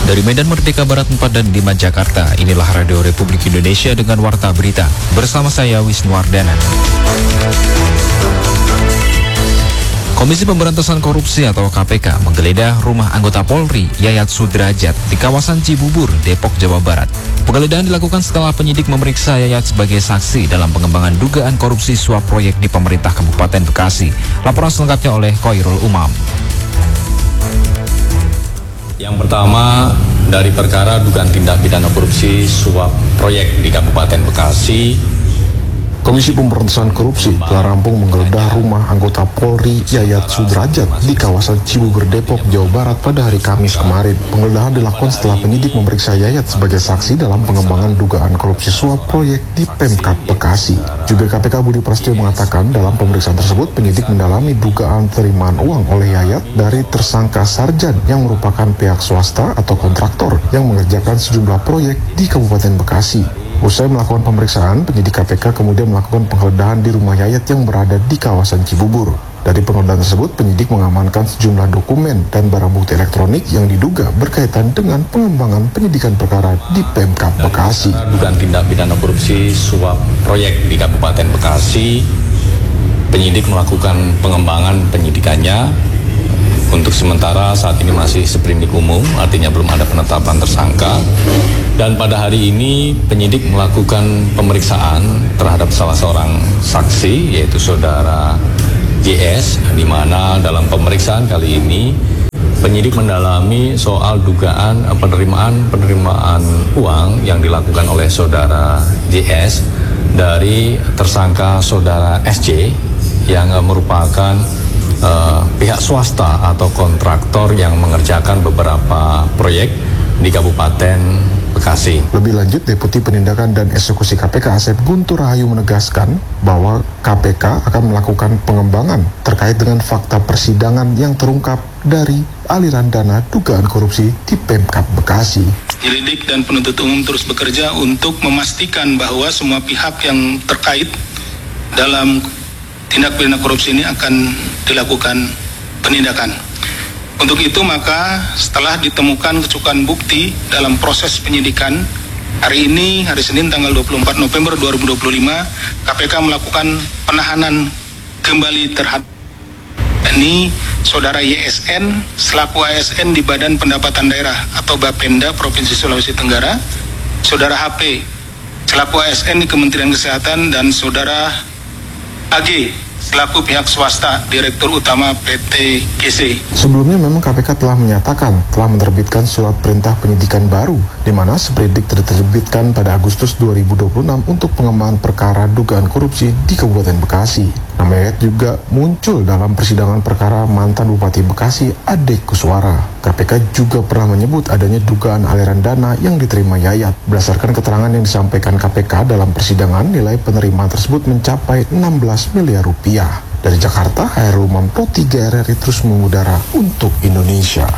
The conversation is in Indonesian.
Dari Medan Merdeka Barat 4 dan 5 Jakarta, inilah Radio Republik Indonesia dengan Warta Berita. Bersama saya Wisnu Wardana. Komisi Pemberantasan Korupsi atau KPK menggeledah rumah anggota Polri Yayat Sudrajat di kawasan Cibubur, Depok, Jawa Barat. Penggeledahan dilakukan setelah penyidik memeriksa Yayat sebagai saksi dalam pengembangan dugaan korupsi suap proyek di pemerintah Kabupaten Bekasi. Laporan selengkapnya oleh Khairul Umam. Yang pertama, dari perkara dugaan tindak pidana korupsi suap proyek di Kabupaten Bekasi, Komisi Pemberantasan Korupsi telah rampung menggeledah rumah anggota Polri Yayat Sudrajat di kawasan Cibubur, Depok, Jawa Barat pada hari Kamis kemarin. Penggeledahan dilakukan setelah penyidik memeriksa Yayat sebagai saksi dalam pengembangan dugaan korupsi suap proyek di Pemkab Bekasi. Jubir KPK Budi Prasetyo mengatakan dalam pemeriksaan tersebut penyidik mendalami dugaan penerimaan uang oleh Yayat dari tersangka Sarjan yang merupakan pihak swasta atau kontraktor yang mengerjakan sejumlah proyek di Kabupaten Bekasi. Usai melakukan pemeriksaan, penyidik KPK kemudian melakukan penggeledahan di rumah Yayat yang berada di kawasan Cibubur. Dari penggeledahan tersebut, penyidik mengamankan sejumlah dokumen dan barang bukti elektronik yang diduga berkaitan dengan pengembangan penyidikan perkara di Pemkab Bekasi. Dugaan tindak pidana korupsi suap proyek di Kabupaten Bekasi, penyidik melakukan pengembangan penyidikannya. Untuk sementara saat ini masih seprindik umum, artinya belum ada penetapan tersangka. Dan pada hari ini penyidik melakukan pemeriksaan terhadap salah seorang saksi, yaitu saudara JS, di mana dalam pemeriksaan kali ini penyidik mendalami soal dugaan penerimaan uang yang dilakukan oleh saudara JS dari tersangka saudara SC yang merupakan pihak swasta atau kontraktor yang mengerjakan beberapa proyek di Kabupaten Bekasi. Lebih lanjut, Deputi Penindakan dan Eksekusi KPK Asep Guntur Rahayu menegaskan bahwa KPK akan melakukan pengembangan terkait dengan fakta persidangan yang terungkap dari aliran dana dugaan korupsi di Pemkab Bekasi. Penyelidik dan penuntut umum terus bekerja untuk memastikan bahwa semua pihak yang terkait dalam tindak pidana korupsi ini akan dilakukan penindakan. Untuk itu maka setelah ditemukan kecukupan bukti dalam proses penyidikan, hari ini, hari Senin tanggal 24 November 2025, KPK melakukan penahanan kembali terhadap ini saudara YSN selaku ASN di Badan Pendapatan Daerah atau Bapenda Provinsi Sulawesi Tenggara, saudara HP selaku ASN di Kementerian Kesehatan, dan saudara AG selaku pihak swasta Direktur Utama PT GC. Sebelumnya memang KPK telah menyatakan telah menerbitkan surat perintah penyidikan baru di mana seperindik diterbitkan pada Agustus 2026 untuk pengembangan perkara dugaan korupsi di Kabupaten Bekasi. Nama Yayat juga muncul dalam persidangan perkara mantan Bupati Bekasi Ade Kuswara. KPK juga pernah menyebut adanya dugaan aliran dana yang diterima Yayat. Berdasarkan keterangan yang disampaikan KPK dalam persidangan, nilai penerimaan tersebut mencapai 16 miliar rupiah. Dari Jakarta, Khairul Umam, Pro 3 RRI terus mengudara untuk Indonesia.